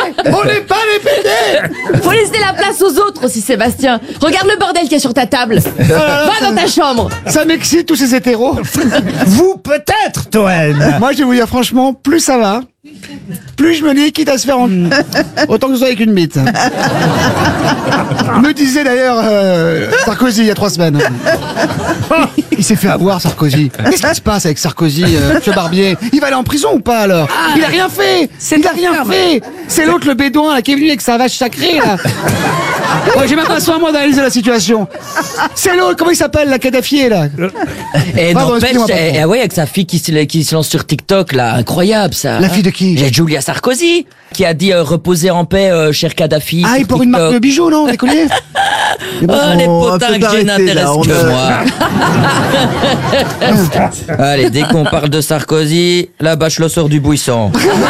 On n'est pas les PD. Faut laisser la place aux autres aussi, Sébastien. Regarde le bordel qu'il y a sur ta table. Va dans ta chambre. Ça m'excite tous ces hétéros. Vous peut-être, Toen. Moi, je vais vous dire franchement, plus ça va, plus je me dis quitte à se faire autant que ce soit avec une bite. Me disait d'ailleurs Sarkozy il y a 3 semaines. Il s'est fait avoir, Sarkozy. Qu'est-ce qui se passe avec Sarkozy, monsieur Barbier? Il va aller en prison ou pas alors? Il a rien fait. Il a rien fait. C'est l'autre, le bédouin là, qui est venu avec sa vache sacrée là. Ouais, j'ai même pas besoin moi d'analyser la situation. C'est l'autre, comment il s'appelle, la Kadhafi là? Et Pardon, n'empêche, excusez-moi, patron. ouais, avec sa fille qui se lance sur TikTok, là, incroyable ça. La fille de qui? Et Julia Sarkozy, qui a dit reposer en paix, cher Kadhafi. Ah, sur il porte une marque de TikTok. bijoux, non? Déconné. Oh, les potins peut que arrêter, j'ai n'intéressent là, on que a- moi. Allez, dès qu'on parle de Sarkozy, la Bachelot sort du buisson.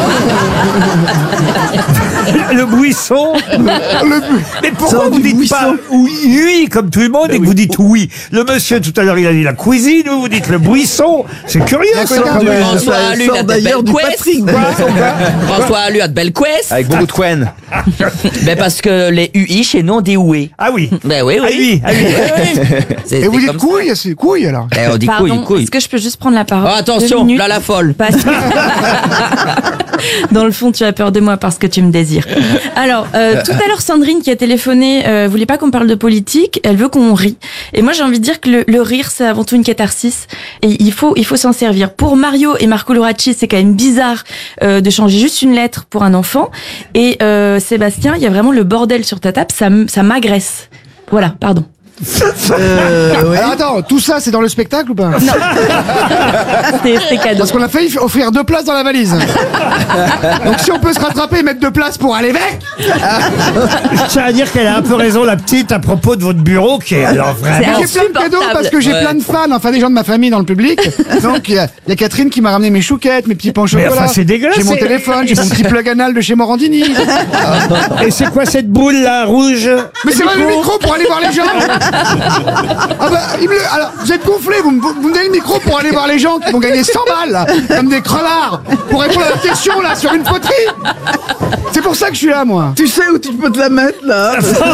Le buisson. Mais pourquoi Sort vous du dites pas buisson. oui comme tout le monde et que vous dites oui? Le monsieur tout à l'heure il a dit la cuisine, vous dites le buisson. C'est curieux ça. quand même. François Ça Allu sort a de d'ailleurs belles du couesses. Patrick. François Allu a de belles couesses. Avec beaucoup de quen. Ben parce que les UI chez nous on dit oué. Ah oui. Ben oui, Ah oui. Ah oui. C'est Et vous dites comme ça. couille, c'est couille alors. Ben, on dit Pardon, couille. est-ce que je peux juste prendre la parole? Oh, attention, 2 minutes là la folle. Parce que... Dans le fond, tu as peur de moi parce que tu me désires. Alors, tout à l'heure, Sandrine qui a téléphoné voulait pas qu'on parle de politique. Elle veut qu'on rie. Et moi, j'ai envie de dire que le rire, c'est avant tout une catharsis. Et il faut s'en servir. Pour Mario et Marco Loracci, c'est quand même bizarre de changer juste une lettre pour un enfant. Et Sébastien, il y a vraiment le bordel sur ta table. Ça m'agresse. Voilà, pardon. Ouais. Alors attends, tout ça c'est dans le spectacle ou pas? C'est cadeau. Parce qu'on a failli offrir 2 places dans la valise. Donc si on peut se rattraper et mettre 2 places pour aller avec. Je tiens à dire qu'elle a un peu raison la petite à propos de votre bureau qui est alors vraiment. J'ai plein de cadeaux insupportable. parce que j'ai Ouais. plein de fans, enfin des gens de ma famille dans le public. Donc il y a Catherine qui m'a ramené mes chouquettes, mes petits pains au Mais chocolat. enfin, c'est dégueulasse, J'ai mon c'est- téléphone, j'ai mon petit plug anal de chez Morandini. Et c'est quoi cette boule là rouge? Mais c'est pas le micro pour aller voir les gens. Ah bah, alors, vous êtes gonflés, vous me donnez le micro pour aller voir les gens qui vont gagner 100 balles, là, comme des crelards, pour répondre à la question, là, sur une poterie. C'est pour ça que je suis là, moi. Tu sais où tu peux te la mettre là?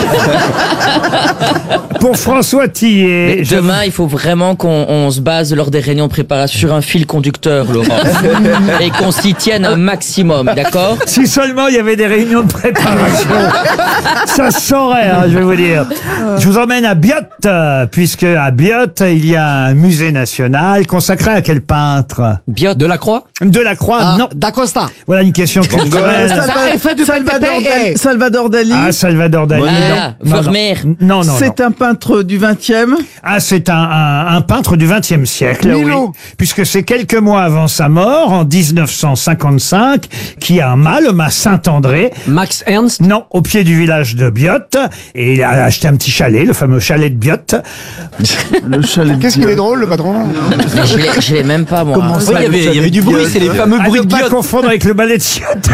Pour François Tillet. Mais je- demain, il faut vraiment qu'on se base lors des réunions de préparation sur un fil conducteur, Laurent. Et qu'on s'y tienne un maximum, d'accord? Si seulement il y avait des réunions de préparation. Ça se saurait, hein, je vais vous dire. Je vous emmène à Biot, puisque à Biot, il y a un musée national consacré à quel peintre? Biot. De la Croix? Delacroix, non. D'Acosta. Voilà une question culturelle. Salvador Dali. Ah, Salvador Dali. Ah, non. Vermeer. Non, non, non. C'est un peintre du 20e. Ah, c'est un peintre du XXe siècle, Milo. oui. Puisque c'est quelques mois avant sa mort, en 1955, qui a un mât, le mât Saint-André. Max Ernst. Non, au pied du village de Biot. Et il a acheté un petit chalet, le fameux chalet de Biot. Le chalet. Qu'est-ce qu'il est drôle, le patron. Mais je l'ai même pas, moi. Comment ça, Oui, il y avait du bruit, c'est les fameux À bruits ne de pas Biot. confondre avec le balai de chiottes.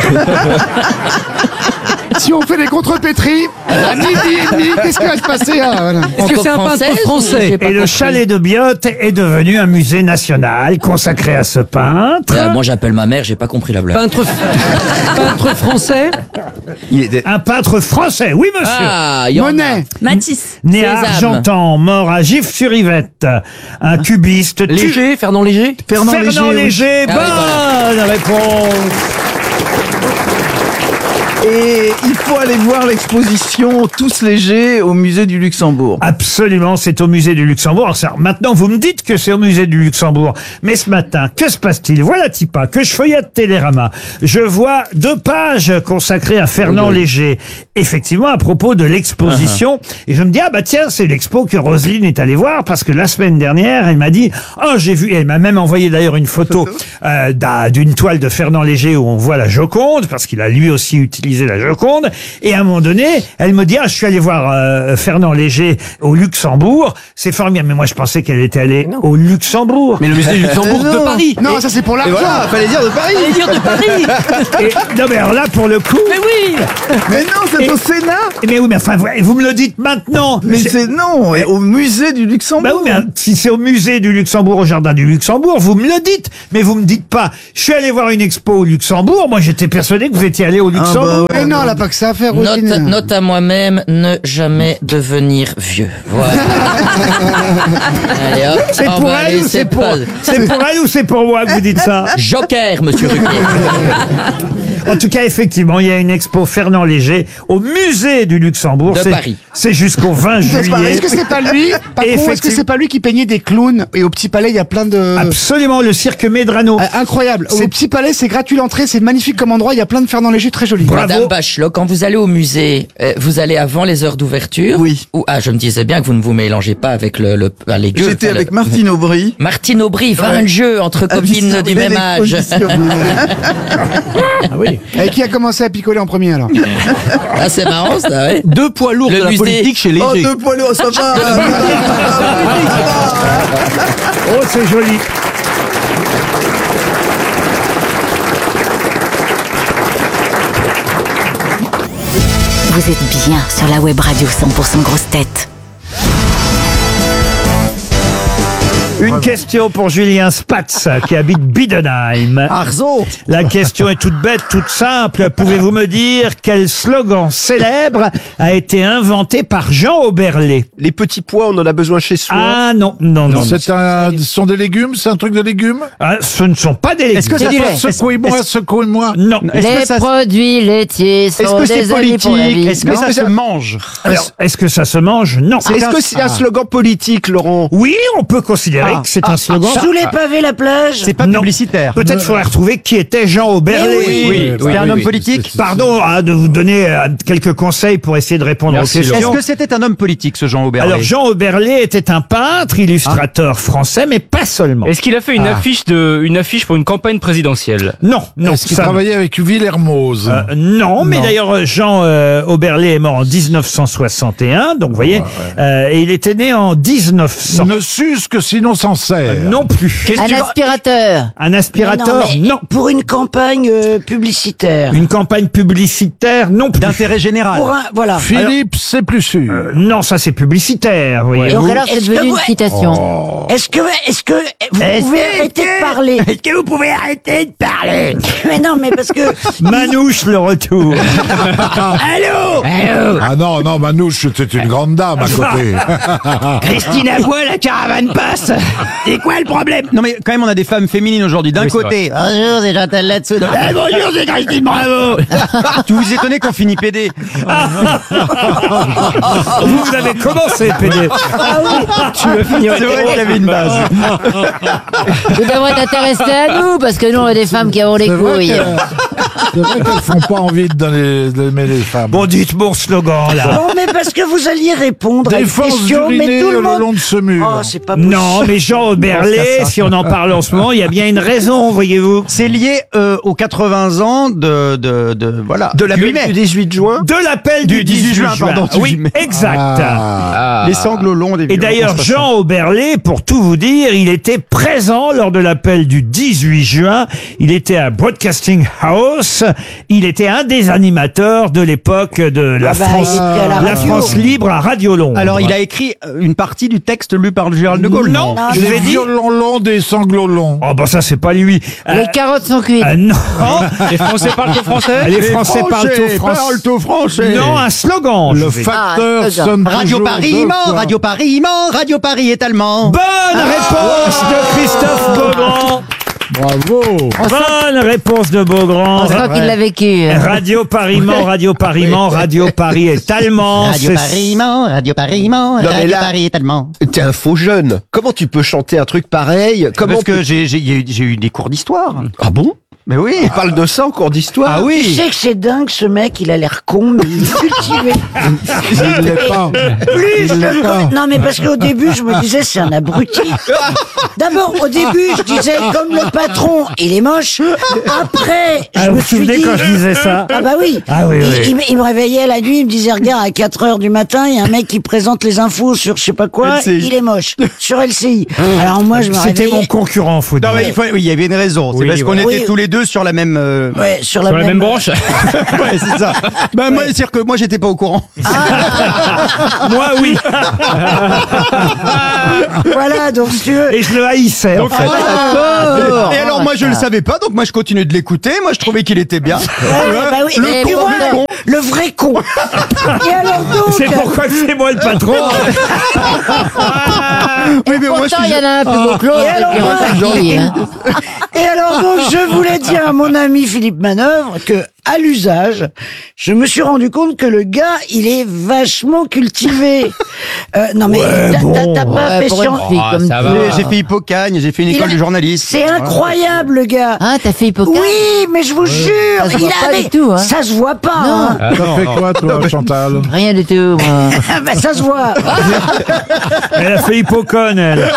Si on fait des contrepétries, à midi et demi, qu'est-ce qui va se passer, là, voilà. Est-ce que c'est un peintre français? J'ai pas Et le compris. chalet de Biot est devenu un musée national consacré à ce peintre. Moi, j'appelle ma mère, j'ai pas compris la blague. Peintre français. Un peintre français, oui monsieur. Ah, il y en a. Monet. Matisse. Né à Sésame. Argentan, mort à Gif-sur-Yvette. Un cubiste. Léger, Fernand Léger. Fernand oui. Léger, Ah oui, bonne réponse. Et il faut aller voir l'exposition Tous légers au musée du Luxembourg. Absolument, c'est au musée du Luxembourg. Alors, ça, maintenant, vous me dites que c'est au musée du Luxembourg. Mais ce matin, que se passe-t-il? Voilà, Tipa, que je feuillette Télérama. Je vois 2 pages consacrées à Fernand Léger. Effectivement, à propos de l'exposition. Et je me dis, ah bah tiens, c'est l'expo que Roselyne est allée voir parce que la semaine dernière, elle m'a dit, oh, j'ai vu, elle m'a même envoyé d'ailleurs une photo d'une toile de Fernand Léger où on voit la Joconde parce qu'il a lui aussi utilisé la Joconde. Et à un moment donné, elle me dit, ah, je suis allé voir Fernand Léger au Luxembourg. C'est formidable. Mais moi, je pensais qu'elle était allée au Luxembourg. Mais le musée du Luxembourg de non. Paris. Non, ça c'est pour l'argent. fallait dire de Paris. Allez dire de Paris. Et, non, mais alors là, pour le coup. Mais oui. Mais non, c'est au Sénat. Mais oui, mais enfin, vous me le dites maintenant. Mais c'est non, et au musée du Luxembourg. Bah oui, mais si c'est au musée du Luxembourg, au jardin du Luxembourg, vous me le dites. Mais vous me dites pas, je suis allé voir une expo au Luxembourg. Moi, j'étais persuadé que vous étiez allé au Luxembourg. Mais non, elle a pas que ça à faire, Roselyne. Note à moi-même, ne jamais devenir vieux. Voilà. Allez hop, C'est on pour va elle ou laisser c'est pour... pas- C'est pour elle ou c'est pour moi que vous dites ça? Joker, monsieur Ruquier. En tout cas, effectivement, il y a une expo Fernand Léger au musée du Luxembourg. De C'est- Paris. C'est jusqu'au 20 Est-ce juillet. que c'est pas lui, patron, est-ce que Effectivement. c'est pas lui qui peignait des clowns? Et au Petit Palais, il y a plein de... Absolument, le cirque Medrano. Incroyable. Au Petit Palais, c'est gratuit l'entrée, c'est magnifique comme endroit, il y a plein de Fernand Léger très jolis. Bravo. Madame Bachelot, quand vous allez au musée, vous allez avant les heures d'ouverture? Oui. Ou, je me disais bien que vous ne vous mélangez pas avec les gueux. J'étais avec Martine Aubry. Martine Aubry, un jeu entre copines du même âge. Ah oui. Et qui a commencé à picoler en premier alors? Ah, c'est marrant, ça, ouais. Deux poids lourds Le de la musée. politique chez Léger. Oh, 2 poids lourds, ça va. Oh, c'est joli. Vous êtes bien sur la web radio 100% grosse tête. Une question pour Julien Spatz, qui habite Bidenheim. Arzo. La question est toute bête, toute simple. Pouvez-vous me dire quel slogan célèbre a été inventé par Jean Oberlé? Les petits pois, on en a besoin chez soi. Ah non, non, non. Ce sont des légumes? C'est un truc de légumes? Ah, ce ne sont pas des légumes. Est-ce que ça fait secouez-moi, secouez-moi? Non. Les produits laitiers sont des amis pour la vie. Est-ce que ça se mange? Alors, est-ce que ça se mange? Non. Est-ce que c'est un slogan politique, Laurent? Oui, on peut considérer que c'est un slogan. Sous les pavés la plage. C'est pas Non. publicitaire. Peut-être faudrait retrouver qui était Jean Oberlé. C'était un homme politique. Pardon de vous donner quelques conseils pour essayer de répondre aux questions. Est-ce que c'était un homme politique, ce Jean Oberlé? Alors Jean Oberlé était un peintre, illustrateur français, mais pas seulement. Est-ce qu'il a fait une affiche pour une campagne présidentielle? Non, non. Est-ce qu'il ça- travaillait avec Villermoz? Non, mais d'ailleurs Jean Oberlé est mort en 1961, donc vous voyez, et il était né en 1900. Ne s'use que sinon s'en sert. Non plus. Un aspirateur. Un aspirateur? Non. Pour une campagne publicitaire. Une campagne publicitaire? Non plus. D'intérêt général. Pour un, voilà. Philippe, c'est plus sûr. Non, ça c'est publicitaire, voyez. Donc alors c'est Est-ce devenu que une vous- citation. Est-ce que vous pouvez arrêter de parler? Est-ce que vous pouvez arrêter de parler? Mais non, mais parce que... Manouche le retour. Allô? Ah non, non, Manouche, c'était une grande dame à côté. Christine Avoie, la caravane passe. C'est quoi le problème? Non mais quand même, on a des femmes féminines aujourd'hui. D'un côté, Bonjour, c'est Chantal là-dessous. bonjour, c'est Christine Bravo. Tu vous étonnez qu'on finit PD? Vous avez commencé, PD. Tu vas finir. C'est vrai qu'il y avait une base. Tu devrais t'intéresser à nous parce que nous on est des femmes qui avons les C'est vrai couilles. c'est vrai qu'elles font pas envie d'aimer les femmes. Bon, dites mon slogan, là. Non, mais parce que vous alliez répondre à une Défense question, mais d'uriner tout le le monde... long de ce mur. Oh, c'est pas possible. Non, mais Jean Oberlé, si on en parle en ce moment, il y a bien une raison, voyez-vous. C'est lié aux 80 ans voilà. De la du 18 juin. De l'appel du 18 juin. pardon. Oui, exact. Les sanglots longs des Et d'ailleurs, violons. Jean Oberlé, pour tout vous dire, il était présent lors de l'appel du 18 juin. Il était à Broadcasting House. Il était un des animateurs de l'époque de la France, il était à la la radio. France libre à Radio Londres. Alors, il a écrit une partie du texte lu par le général de Gaulle. Non, je Des vous ai dit. violons longs, des sanglots longs. Oh, bah ça, c'est pas lui. Les carottes sont cuites. Non. Les Français parlent tout français? Les Français parlent tout français. français. Non, un slogan. je Le vais- facteur Ah, sonne Radio toujours Paris deux ment, fois. Radio Paris ment, Radio Paris est allemand. Bonne réponse de Christophe Beaugrand. Bravo. Bonne réponse de Beaugrand. On sent qu'il l'a vécu. Radio Paris ment, Radio Paris ment, Radio Paris est allemand. Radio C'est- Paris ment, Radio Paris ment, mais Radio là- Paris est allemand. T'es un faux jeune. Comment tu peux chanter un truc pareil? Comment Parce que j'ai eu des cours d'histoire. Ah bon? Mais oui. On parle de ça en cours d'histoire? Ah Tu oui. sais que c'est dingue, ce mec, il a l'air con, mais il est cultivé. Il l'est pas. Plus je Il l'est le pas. connais- Non, mais parce qu'au début, je me disais, c'est un abruti. D'abord, au début, je disais, comme le patron, il est moche. Après, je Ah, vous me vous suis souvenez dit... quand je disais ça? Ah bah oui. Ah oui, oui. Il me réveillait la nuit, il me disait, regarde, à 4 heures du matin, il y a un mec qui présente les infos sur je sais pas quoi, LCI. il est moche. Sur LCI. Alors moi, je me C'était réveillais... mon concurrent, faut Non, dire. mais oui, il y avait une raison. C'est Oui, parce qu'on voilà. était Oui. tous les deux deux sur la même. Ouais, sur Sur la même branche. Ouais, c'est ça. Ben moi, c'est-à-dire que moi, j'étais pas au courant. Moi, oui. Voilà, donc si tu veux. Et je le haïssais, en fait. Et alors, moi, je le savais pas, donc moi, je continue de l'écouter. Moi, je trouvais qu'il était bien. Bah oui, et tu vois, le vrai con. Et alors donc. C'est pourquoi que c'est moi le patron. Oui, mais moi, je Pourtant, suis. il y en a un plus beau que l'autre. Et alors, et puis on s'en Et alors donc, je voulais dire à mon ami Philippe Manœuvre que, à l'usage, je me suis rendu compte que le gars, il est vachement cultivé. Non mais t'as pas fait pour une fille comme ça toi. va. J'ai fait Hippocagne, j'ai fait une Il école a- de journaliste. C'est incroyable, le gars. Ah, t'as fait Hippocampe? Oui, mais je vous jure, Ça se voit pas du tout, hein. Ça se voit pas. Non. Hein. T'as fait quoi, toi, Chantal? Rien du tout, moi. Bah, ça se voit. Elle a fait Hippocone, elle.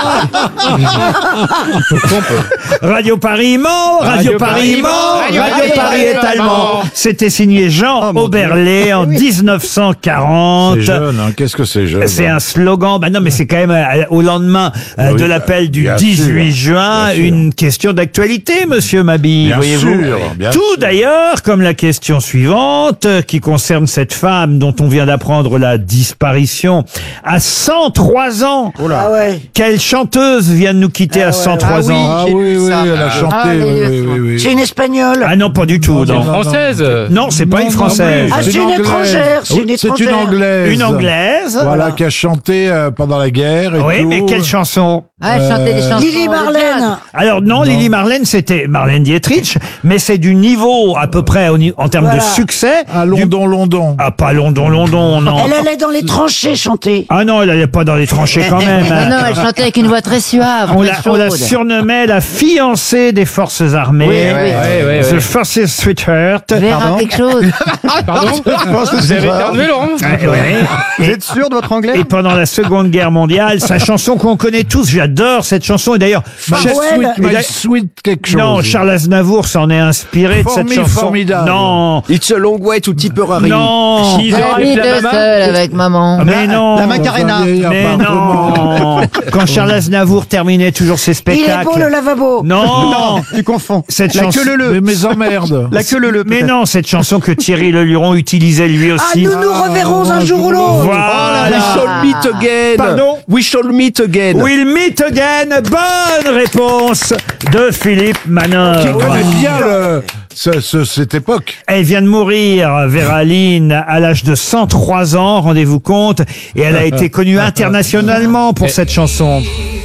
Radio Paris ment, Radio Paris ment, Radio Paris est allemand. C'était signé Jean Oberlé en 1940. C'est jeune, hein. Qu'est-ce que c'est jeune? C'est un slogan. Bah non, mais c'est quand même au lendemain Oui, de l'appel du bien 18 sûr, juin, bien sûr. une question d'actualité, monsieur Mabille, Bien voyez-vous. sûr, bien Tout sûr. d'ailleurs, comme la question suivante, qui concerne cette femme dont on vient d'apprendre la disparition à 103 ans. Ah ouais. Quelle chanteuse vient de nous quitter à 103 ans? Ah J'ai oui, vu oui, ça. elle a chanté, Ah, oui. C'est une espagnole. Ah non, pas du tout. Non, Non, non. Française. non, c'est pas Non, une non, française. Ah, c'est une Anglaise. étrangère, c'est une Oui, C'est une étrangère. anglaise. Une anglaise. Voilà, qui a chanté pendant la guerre et Oui, tout. mais quelle chanson? Ah, elle chantait des chansons. Lily Marlène. Alors non, Lily Marlène, c'était Marlène Dietrich, mais c'est du niveau à peu près en termes Voilà. de succès. À London. Ah, pas London, non. Elle allait dans les tranchées chanter. Ah non, elle allait pas dans les tranchées quand même. Ah non, elle chantait avec une voix très suave. On très la chaude. surnommait la fiancée des forces armées. Oui. The Forces Sweetheart. Vera quelque chose. Pardon Vous avez éternué, Laurent Vous êtes sûr de votre anglais? Et pendant la Seconde Guerre mondiale, sa chanson qu'on connaît tous, j'adore cette chanson. Et d'ailleurs, Farewell. et d'ailleurs- Sweet quelque chose. non, Charles Aznavour s'en est inspiré de cette chanson. Formidable. Non, It's a long way to Tipperary. non, She's a Habite la maman. seule avec maman. mais non, La Macarena. mais non. Quand Charles Aznavour terminait toujours ses Il est spectacles. beau le lavabo. Non, Tu confonds. cette La chanson. queue le. Mais mes emmerdes. La queue le. Mais non, cette chanson que Thierry Leluron utilisait lui Ah, aussi. nous nous reverrons un jour ou l'autre. Voilà. We shall meet again. Pardon? We shall meet again. We'll meet again. Bonne réponse de Philippe Qui Manœuvre. connaît bien cette époque. Elle vient de mourir, Vera Lynn, à l'âge de 103 ans, rendez-vous compte, et elle a été connue internationalement pour cette chanson.